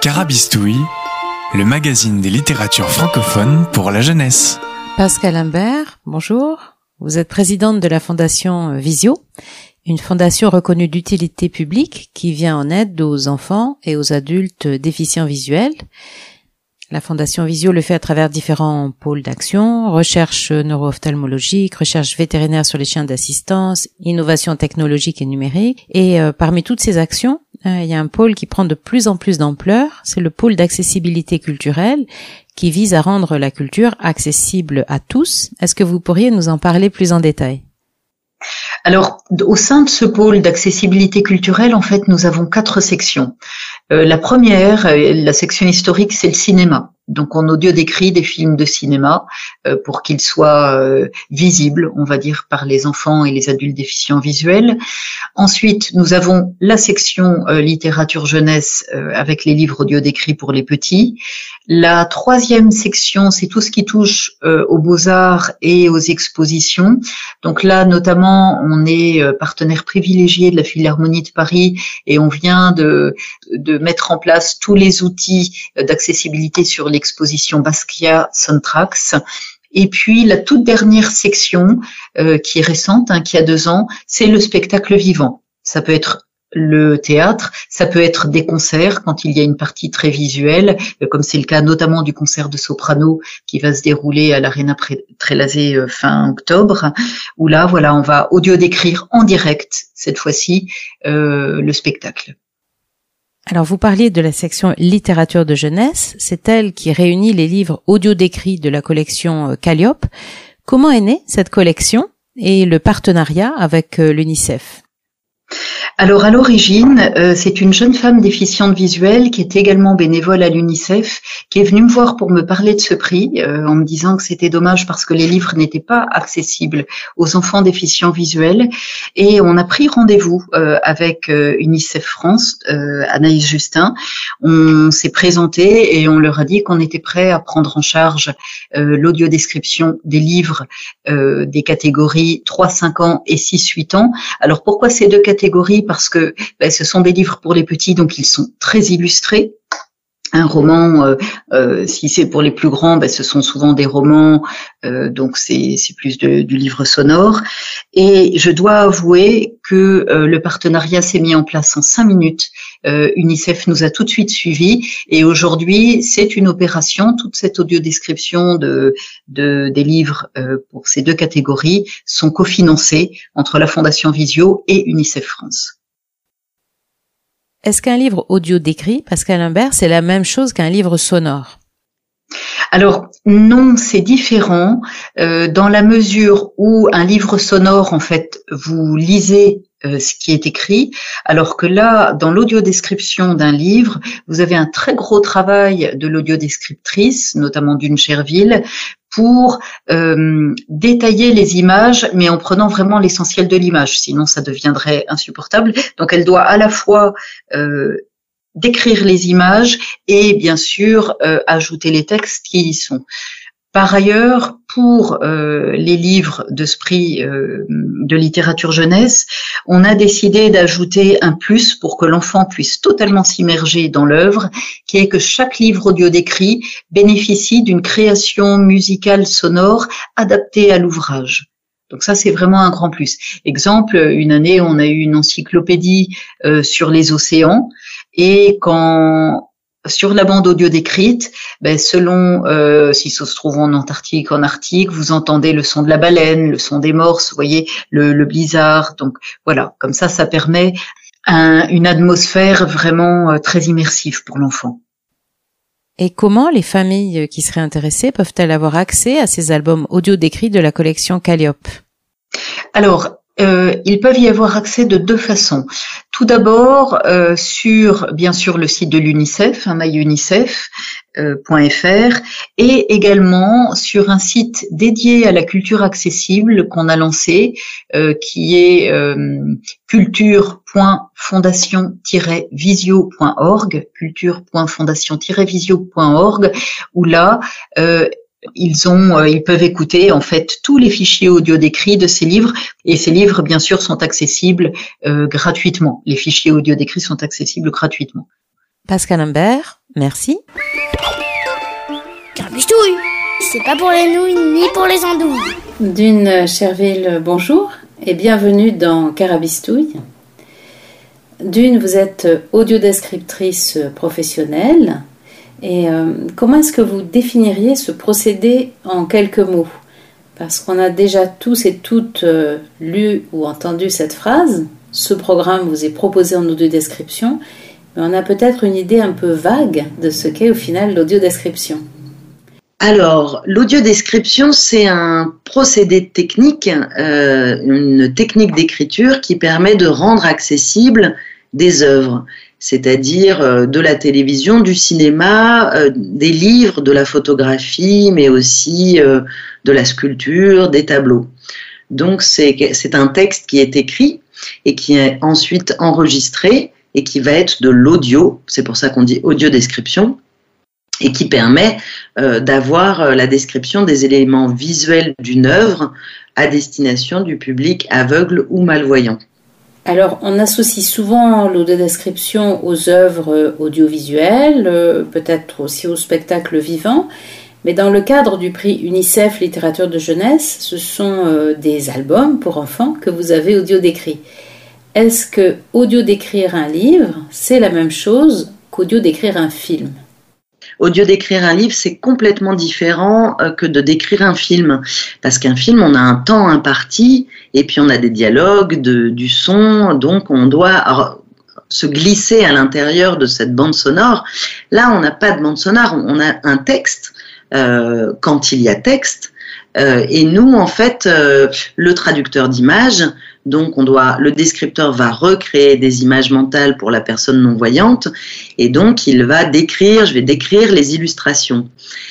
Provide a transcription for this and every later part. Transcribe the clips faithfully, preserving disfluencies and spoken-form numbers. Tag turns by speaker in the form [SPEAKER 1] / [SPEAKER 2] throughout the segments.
[SPEAKER 1] Carabistouille, le magazine des littératures francophones pour la jeunesse.
[SPEAKER 2] Pascal Imbert, bonjour. Vous êtes présidente de la Fondation Visio, une fondation reconnue d'utilité publique qui vient en aide aux enfants et aux adultes déficients visuels. La Fondation Visio le fait à travers différents pôles d'action, recherche neuro-ophtalmologique, recherche vétérinaire sur les chiens d'assistance, innovation technologique et numérique. Et euh, parmi toutes ces actions, euh, il y a un pôle qui prend de plus en plus d'ampleur, c'est le pôle d'accessibilité culturelle qui vise à rendre la culture accessible à tous. Est-ce que vous pourriez nous en parler plus en détail ?
[SPEAKER 3] Alors, au sein de ce pôle d'accessibilité culturelle, en fait, nous avons quatre sections. Euh, la première, la section historique, c'est le cinéma. Donc, on audio-décrit des films de cinéma euh, pour qu'ils soient euh, visibles, on va dire, par les enfants et les adultes déficients visuels. Ensuite, nous avons la section euh, littérature jeunesse euh, avec les livres audio-décrits pour les petits. La troisième section, c'est tout ce qui touche euh, aux beaux-arts et aux expositions. Donc là, notamment, on est euh, partenaire privilégié de la Philharmonie de Paris et on vient de, de mettre en place tous les outils euh, d'accessibilité sur les l'exposition Basquiat Soundtracks. Et puis la toute dernière section euh, qui est récente, hein, qui a deux ans, c'est le spectacle vivant. Ça peut être le théâtre, ça peut être des concerts quand il y a une partie très visuelle, euh, comme c'est le cas notamment du concert de soprano qui va se dérouler à l'Arena Trélazé euh, fin octobre, où là, voilà, on va audio-décrire en direct, cette fois-ci, euh, le spectacle.
[SPEAKER 2] Alors, vous parliez de la section littérature de jeunesse. C'est elle qui réunit les livres audio-décrits de la collection Calliope. Comment est née cette collection et le partenariat avec l'UNICEF ?
[SPEAKER 3] Alors à l'origine, euh, c'est une jeune femme déficiente visuelle qui est également bénévole à l'UNICEF qui est venue me voir pour me parler de ce prix euh, en me disant que c'était dommage parce que les livres n'étaient pas accessibles aux enfants déficients visuels et on a pris rendez-vous euh, avec euh, UNICEF France, euh, Anaïs Justin. On s'est présenté et on leur a dit qu'on était prêt à prendre en charge euh, l'audiodescription des livres euh, des catégories trois cinq ans et six huit ans. Alors pourquoi ces deux catégories ? Parce que ben, ce sont des livres pour les petits, donc ils sont très illustrés. Un roman, euh, euh, si c'est pour les plus grands, ben, ce sont souvent des romans, euh, donc c'est, c'est plus de, du livre sonore. Et je dois avouer que euh, le partenariat s'est mis en place en cinq minutes. Euh, UNICEF nous a tout de suite suivis et aujourd'hui c'est une opération. Toute cette audiodescription de, de des livres euh, pour ces deux catégories sont cofinancées entre la Fondation Visio et UNICEF France.
[SPEAKER 2] Est-ce qu'un livre audio décrit, Pascal Imbert, c'est la même chose qu'un livre sonore ?
[SPEAKER 3] Alors non, c'est différent euh, dans la mesure où un livre sonore, en fait, vous lisez euh, ce qui est écrit, alors que là, dans l'audiodescription d'un livre, vous avez un très gros travail de l'audiodescriptrice, notamment d'une Cherville, pour euh, détailler les images, mais en prenant vraiment l'essentiel de l'image, sinon ça deviendrait insupportable. Donc elle doit à la fois euh, décrire les images et bien sûr euh, ajouter les textes qui y sont. Par ailleurs, pour euh, les livres de ce prix euh, de littérature jeunesse, on a décidé d'ajouter un plus pour que l'enfant puisse totalement s'immerger dans l'œuvre, qui est que chaque livre audio-décrit bénéficie d'une création musicale sonore adaptée à l'ouvrage. Donc ça, c'est vraiment un grand plus. Exemple, une année, on a eu une encyclopédie euh, sur les océans, et quand sur la bande audio décrite, ben selon euh, si ça se trouve en Antarctique, en Arctique, vous entendez le son de la baleine, le son des morses, vous voyez, le, le blizzard. Donc voilà, comme ça, ça permet un, une atmosphère vraiment euh, très immersive pour l'enfant.
[SPEAKER 2] Et comment les familles qui seraient intéressées peuvent-elles avoir accès à ces albums audio décrits de la collection Calliope ?
[SPEAKER 3] Alors, Euh, ils peuvent y avoir accès de deux façons. Tout d'abord, euh, sur, bien sûr, le site de l'UNICEF, hein, myunicef point f r, et également sur un site dédié à la culture accessible qu'on a lancé, euh, qui est euh, culture point fondation tiret visio point org, culture point fondation tiret visio point org, où là, euh, Ils ont, euh, ils peuvent écouter en fait tous les fichiers audio décrits de ces livres, et ces livres bien sûr sont accessibles euh, gratuitement. Les fichiers audio décrits sont accessibles gratuitement.
[SPEAKER 2] Pascal Imbert, merci.
[SPEAKER 4] Carabistouille, c'est pas pour les nouilles ni pour les andouilles.
[SPEAKER 2] Dune Chervil, bonjour et bienvenue dans Carabistouille. Dune, vous êtes audiodescriptrice professionnelle. Et euh, comment est-ce que vous définiriez ce procédé en quelques mots ? Parce qu'on a déjà tous et toutes euh, lu ou entendu cette phrase. Ce programme vous est proposé en audiodescription, mais on a peut-être une idée un peu vague de ce qu'est au final l'audiodescription.
[SPEAKER 3] Alors, l'audiodescription, c'est un procédé technique, euh, une technique d'écriture qui permet de rendre accessibles des œuvres, c'est-à-dire euh, de la télévision, du cinéma, euh, des livres, de la photographie, mais aussi euh, de la sculpture, des tableaux. Donc, c'est, c'est un texte qui est écrit et qui est ensuite enregistré et qui va être de l'audio, c'est pour ça qu'on dit audiodescription, et qui permet euh, d'avoir euh, la description des éléments visuels d'une œuvre à destination du public aveugle ou malvoyant.
[SPEAKER 2] Alors, on associe souvent l'audiodescription aux œuvres audiovisuelles, euh, peut-être aussi au spectacle vivant, mais dans le cadre du prix UNICEF Littérature de Jeunesse, ce sont euh, des albums pour enfants que vous avez audio-décrits. Est-ce que audio-décrire un livre, c'est la même chose qu'audio-décrire un film ?
[SPEAKER 3] Audio décrire un livre, c'est complètement différent que de décrire un film. Parce qu'un film, on a un temps imparti, et puis on a des dialogues, de, du son, donc on doit se glisser à l'intérieur de cette bande sonore. Là, on n'a pas de bande sonore, on a un texte, euh, quand il y a texte, euh, et nous, en fait, euh, le traducteur d'images, donc on doit, le descripteur va recréer des images mentales pour la personne non-voyante et donc il va décrire, je vais décrire les illustrations.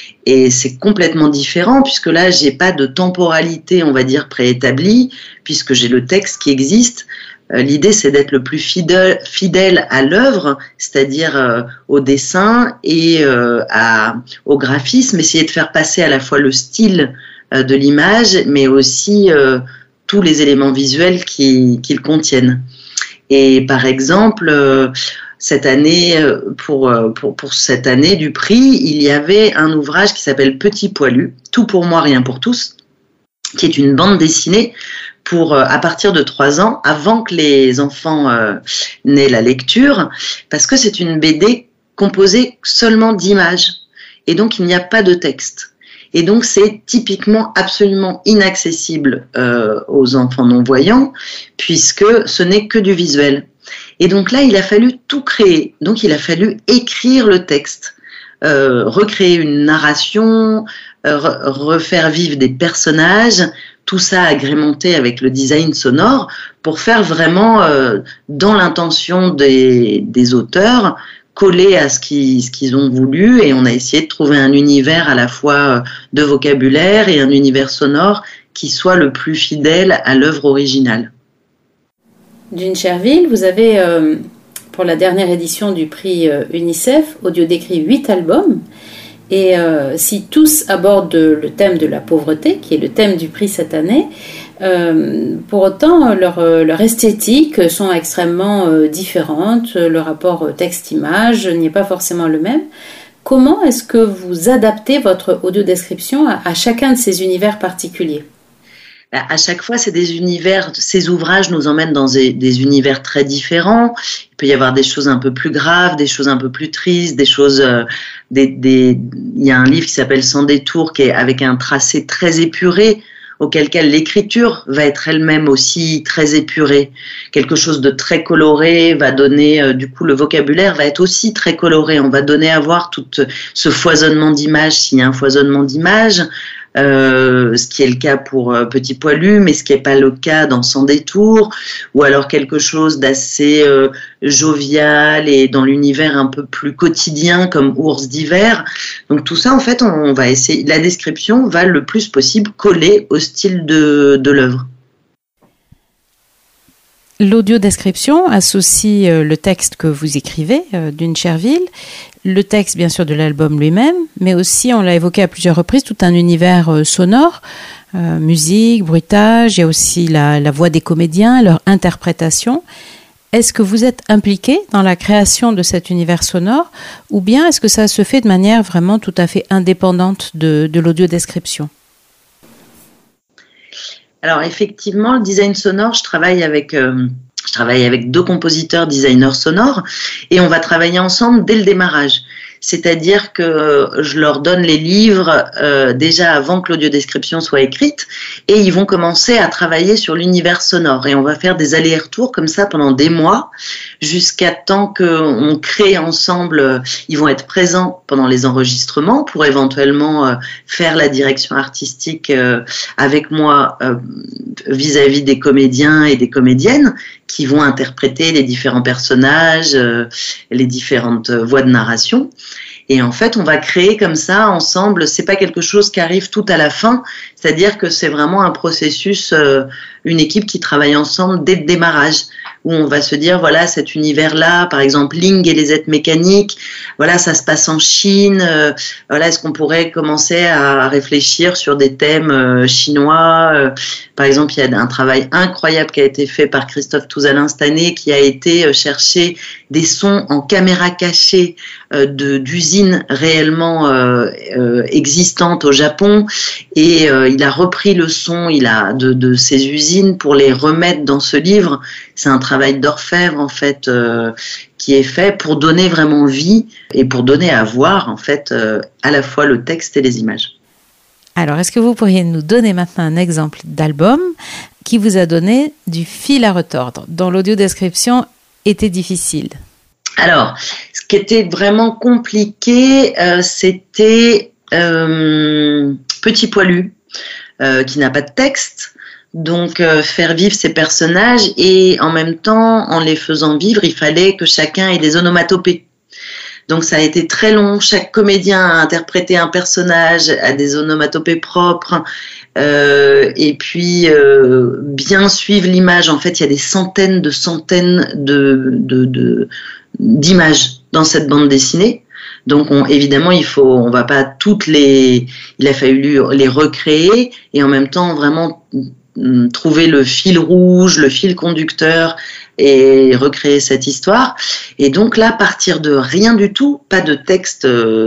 [SPEAKER 3] Et c'est complètement différent puisque là, j'ai pas de temporalité, on va dire, préétablie puisque j'ai le texte qui existe. Euh, l'idée, c'est d'être le plus fidèle, fidèle à l'œuvre, c'est-à-dire euh, au dessin et euh, à, au graphisme, essayer de faire passer à la fois le style euh, de l'image mais aussi euh, tous les éléments visuels qui, qu'ils contiennent. Et par exemple, euh, cette année, pour, pour, pour cette année du prix, il y avait un ouvrage qui s'appelle Petit Poilu, Tout pour moi, rien pour tous, qui est une bande dessinée pour, euh, à partir de trois ans, avant que les enfants euh, n'aient la lecture, parce que c'est une B D composée seulement d'images. Et donc, il n'y a pas de texte. Et donc, c'est typiquement absolument inaccessible euh, aux enfants non-voyants, puisque ce n'est que du visuel. Et donc là, il a fallu tout créer. Donc, il a fallu écrire le texte, euh, recréer une narration, euh, refaire vivre des personnages, tout ça agrémenté avec le design sonore, pour faire vraiment, euh, dans l'intention des, des auteurs, coller à ce qu'ils, ce qu'ils ont voulu, et on a essayé de trouver un univers à la fois de vocabulaire et un univers sonore qui soit le plus fidèle à l'œuvre originale.
[SPEAKER 2] Dune Chervil, vous avez, euh, pour la dernière édition du prix euh, UNICEF, audio-décrit huit albums, et euh, si tous abordent le thème de la pauvreté, qui est le thème du prix cette année, Euh, pour autant, leur, leur esthétique sont extrêmement euh, différentes, le rapport texte-image n'est pas forcément le même. Comment est-ce que vous adaptez votre audiodescription à, à chacun de ces univers particuliers ?
[SPEAKER 3] À chaque fois, c'est des univers, ces ouvrages nous emmènent dans des, des univers très différents. Il peut y avoir des choses un peu plus graves, des choses un peu plus tristes, des choses, euh, des, des, il y a un livre qui s'appelle Sans détour, qui est avec un tracé très épuré, auquel cas l'écriture va être elle-même aussi très épurée. Quelque chose de très coloré va donner, euh, du coup, le vocabulaire va être aussi très coloré. On va donner à voir tout ce foisonnement d'images, s'il y a un foisonnement d'images, euh, ce qui est le cas pour euh, Petit Poilu, mais ce qui n'est pas le cas dans Sans détour, ou alors quelque chose d'assez euh, jovial et dans l'univers un peu plus quotidien comme Ours d'hiver. Donc tout ça, en fait, on, on va essayer. La description va le plus possible coller au style de, de l'œuvre.
[SPEAKER 2] L'audiodescription associe le texte que vous écrivez, Dune Chervil, le texte bien sûr de l'album lui-même, mais aussi, on l'a évoqué à plusieurs reprises, tout un univers sonore, euh, musique, bruitage, il y a aussi la, la voix des comédiens, leur interprétation. Est-ce que vous êtes impliqué dans la création de cet univers sonore ou bien est-ce que ça se fait de manière vraiment tout à fait indépendante de, de l'audiodescription ?
[SPEAKER 5] Alors effectivement, le design sonore, je travaille avec, euh, je travaille avec deux compositeurs designers sonores et on va travailler ensemble dès le démarrage. C'est-à-dire que je leur donne les livres euh, déjà avant que l'audiodescription soit écrite et ils vont commencer à travailler sur l'univers sonore et on va faire des allers-retours comme ça pendant des mois jusqu'à temps qu'on crée ensemble. Ils vont être présents pendant les enregistrements pour éventuellement euh, faire la direction artistique euh, avec moi euh, vis-à-vis des comédiens et des comédiennes qui vont interpréter les différents personnages, euh, les différentes voix de narration. Et en fait, on va créer comme ça ensemble. C'est pas quelque chose qui arrive tout à la fin. C'est-à-dire que c'est vraiment un processus, euh, une équipe qui travaille ensemble dès le démarrage, où on va se dire voilà cet univers-là, par exemple Ling et les êtres mécaniques. Voilà, ça se passe en Chine. Euh, voilà, est-ce qu'on pourrait commencer à réfléchir sur des thèmes euh, chinois euh, Par exemple, il y a un travail incroyable qui a été fait par Christophe Touzalin cette année, qui a été chercher des sons en caméra cachée euh, de d'usines réellement euh, euh, existantes au Japon, et euh, il a repris le son, il a de, de ces usines pour les remettre dans ce livre. C'est un travail d'orfèvre en fait euh, qui est fait pour donner vraiment vie et pour donner à voir en fait euh, à la fois le texte et les images.
[SPEAKER 2] Alors, est-ce que vous pourriez nous donner maintenant un exemple d'album qui vous a donné du fil à retordre, dont l'audiodescription était difficile ?
[SPEAKER 5] Alors, ce qui était vraiment compliqué, euh, c'était euh, Petit Poilu, euh, qui n'a pas de texte. Donc, euh, faire vivre ces personnages et en même temps, en les faisant vivre, il fallait que chacun ait des onomatopées. Donc ça a été très long, chaque comédien a interprété un personnage, a des onomatopées propres, euh, et puis euh, bien suivre l'image. En fait, il y a des centaines de centaines de, de, de, d'images dans cette bande dessinée. Donc on, évidemment, il faut, on va pas toutes les, il a fallu les recréer et en même temps vraiment trouver le fil rouge, le fil conducteur et recréer cette histoire. Et donc là, partir de rien du tout, pas de texte